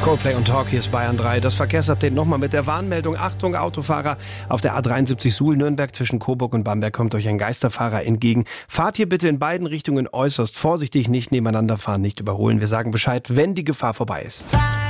Coldplay und Talk, hier ist Bayern 3. Das Verkehrsupdate nochmal mit der Warnmeldung. Achtung, Autofahrer auf der A73 Suhl-Nürnberg zwischen Coburg und Bamberg kommt euch ein Geisterfahrer entgegen. Fahrt hier bitte in beiden Richtungen äußerst vorsichtig, nicht nebeneinander fahren, nicht überholen. Wir sagen Bescheid, wenn die Gefahr vorbei ist.